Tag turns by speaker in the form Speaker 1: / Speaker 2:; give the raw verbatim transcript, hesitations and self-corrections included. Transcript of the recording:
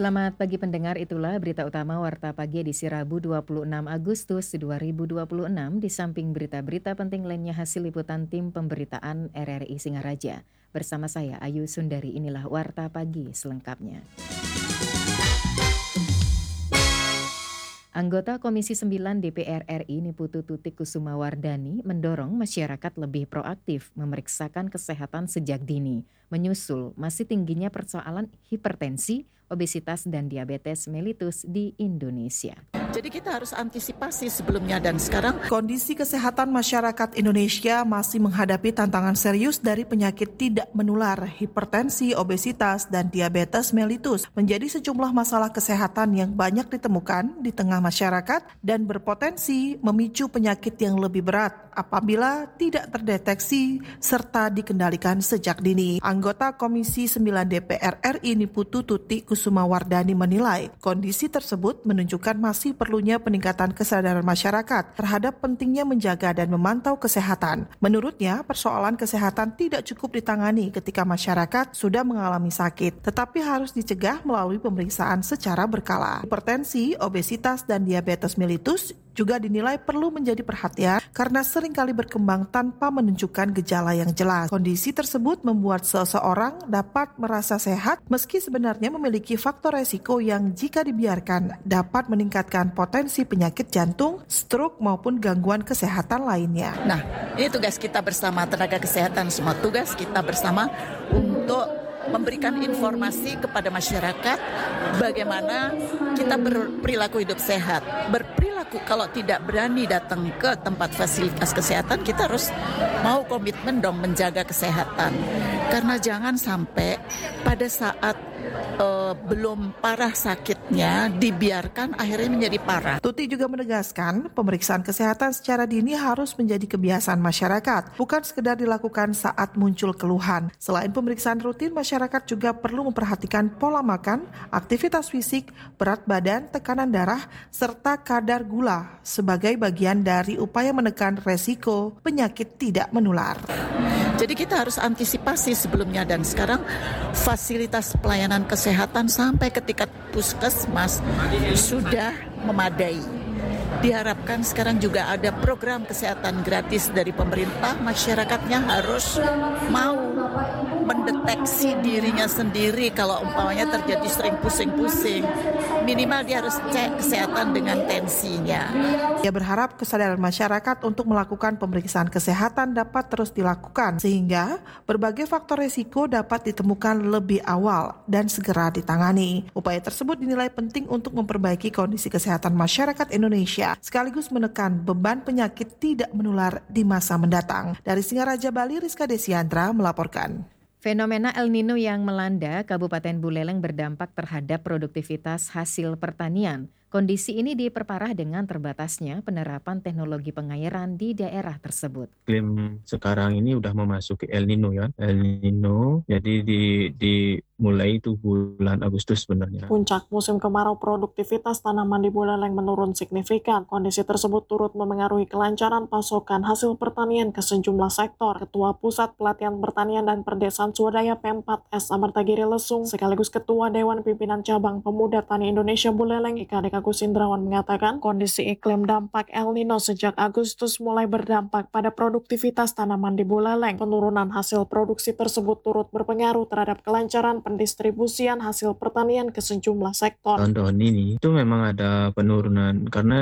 Speaker 1: Selamat pagi pendengar, itulah berita utama Warta Pagi edisi Rabu dua puluh enam Agustus dua ribu dua puluh enam. Di samping berita-berita penting lainnya hasil liputan tim pemberitaan R R I Singaraja. Bersama saya Ayu Sundari, inilah Warta Pagi selengkapnya. Anggota Komisi sembilan D P R R I Niputu Tutik Kusuma Wardani mendorong masyarakat lebih proaktif memeriksakan kesehatan sejak dini, menyusul masih tingginya persoalan hipertensi, obesitas, dan diabetes mellitus di Indonesia.
Speaker 2: Jadi kita harus antisipasi sebelumnya dan sekarang.
Speaker 3: Kondisi kesehatan masyarakat Indonesia masih menghadapi tantangan serius dari penyakit tidak menular, hipertensi, obesitas, dan diabetes mellitus menjadi sejumlah masalah kesehatan yang banyak ditemukan di tengah masyarakat dan berpotensi memicu penyakit yang lebih berat apabila tidak terdeteksi serta dikendalikan sejak dini. Anggota Komisi sembilan D P R R I Niputu Tutik Kusuma Wardani menilai kondisi tersebut menunjukkan masih perlunya peningkatan kesadaran masyarakat terhadap pentingnya menjaga dan memantau kesehatan. Menurutnya, persoalan kesehatan tidak cukup ditangani ketika masyarakat sudah mengalami sakit, tetapi harus dicegah melalui pemeriksaan secara berkala. Hipertensi, obesitas, dan diabetes mellitus juga dinilai perlu menjadi perhatian karena seringkali berkembang tanpa menunjukkan gejala yang jelas. Kondisi tersebut membuat seseorang dapat merasa sehat meski sebenarnya memiliki faktor resiko yang jika dibiarkan dapat meningkatkan potensi penyakit jantung, stroke, maupun gangguan kesehatan lainnya.
Speaker 2: Nah, ini tugas kita bersama tenaga kesehatan, semua tugas kita bersama untuk memberikan informasi kepada masyarakat bagaimana kita berperilaku hidup sehat. Berperilaku kalau tidak berani datang ke tempat fasilitas kesehatan, kita harus mau komitmen dong menjaga kesehatan. Karena jangan sampai pada saat uh, belum parah sakitnya dibiarkan akhirnya menjadi parah.
Speaker 3: Tuti juga menegaskan pemeriksaan kesehatan secara dini harus menjadi kebiasaan masyarakat, bukan sekedar dilakukan saat muncul keluhan. Selain pemeriksaan rutin, masyarakat juga perlu memperhatikan pola makan, aktivitas fisik, berat badan, tekanan darah, serta kadar gula sebagai bagian dari upaya menekan resiko penyakit tidak menular.
Speaker 2: Jadi kita harus antisipasi sebelumnya dan sekarang fasilitas pelayanan kesehatan sampai ke tingkat puskesmas sudah memadai. Diharapkan sekarang juga ada program kesehatan gratis dari pemerintah, masyarakatnya harus mau mendeteksi dirinya sendiri kalau umpamanya terjadi sering pusing-pusing. Minimal dia harus cek kesehatan dengan tensinya.
Speaker 3: Ia berharap kesadaran masyarakat untuk melakukan pemeriksaan kesehatan dapat terus dilakukan sehingga berbagai faktor risiko dapat ditemukan lebih awal dan segera ditangani. Upaya tersebut dinilai penting untuk memperbaiki kondisi kesehatan masyarakat Indonesia sekaligus menekan beban penyakit tidak menular di masa mendatang. Dari Singaraja, Bali, Rizka Desiandra melaporkan.
Speaker 1: Fenomena El Nino yang melanda Kabupaten Buleleng berdampak terhadap produktivitas hasil pertanian. Kondisi ini diperparah dengan terbatasnya penerapan teknologi pengairan di daerah tersebut.
Speaker 4: Iklim sekarang ini udah memasuki El Nino ya. El Nino jadi di di mulai itu bulan Agustus sebenarnya.
Speaker 5: Puncak musim kemarau, produktivitas tanaman di Buleleng menurun signifikan. Kondisi tersebut turut memengaruhi kelancaran pasokan hasil pertanian ke sejumlah sektor. Ketua Pusat Pelatihan Pertanian dan Perdesaan Swadaya P empat S Amartagiri Lesung sekaligus Ketua Dewan Pimpinan Cabang Pemuda Tani Indonesia Buleleng I K D K Agus Indrawan mengatakan kondisi iklim dampak El Nino sejak Agustus mulai berdampak pada produktivitas tanaman di Buleleng. Penurunan hasil produksi tersebut turut berpengaruh terhadap kelancaran pendistribusian hasil pertanian ke sejumlah sektor.
Speaker 4: Tahun-tahun ini itu memang ada penurunan karena